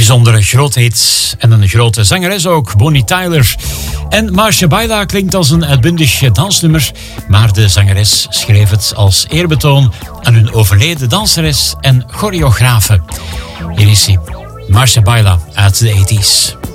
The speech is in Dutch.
bijzondere grootheid en een grote zangeres ook, Bonnie Tyler. En Marcia Baila klinkt als een uitbundig dansnummer, maar de zangeres schreef het als eerbetoon aan hun overleden danseres en choreografe. Hier is hij, Marcia Baila uit de 80s.